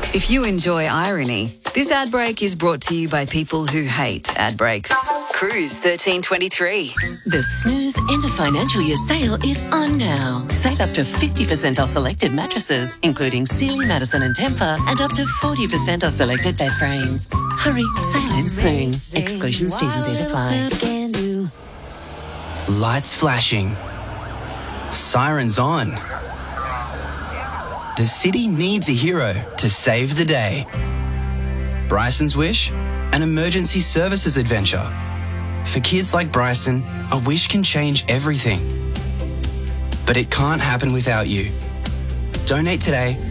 If you enjoy irony, this ad break is brought to you by people who hate ad breaks. Cruise 1323. The Snooze End of Financial Year sale is on now. Save up to 50% off selected mattresses, including Sealy, Madison and Tempur, and up to 40% off selected bed frames. Hurry, sale ends soon. Exclusions, T's and C's apply. Lights flashing. Sirens on. The city needs a hero to save the day. Bryson's Wish, an emergency services adventure. For kids like Bryson, a wish can change everything. But it can't happen without you. Donate today